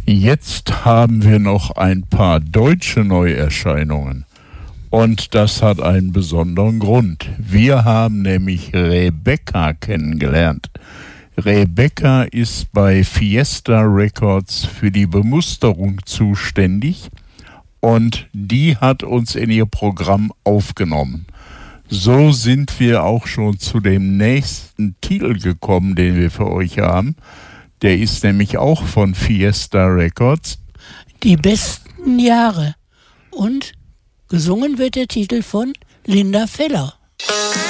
Jetzt haben wir noch ein paar deutsche Neuerscheinungen. Und das hat einen besonderen Grund. Wir haben nämlich Rebecca kennengelernt. Rebecca ist bei Fiesta Records für die Bemusterung zuständig und die hat uns in ihr Programm aufgenommen. So sind wir auch schon zu dem nächsten Titel gekommen, den wir für euch haben. Der ist nämlich auch von Fiesta Records. Die besten Jahre. Und gesungen wird der Titel von Linda Feller.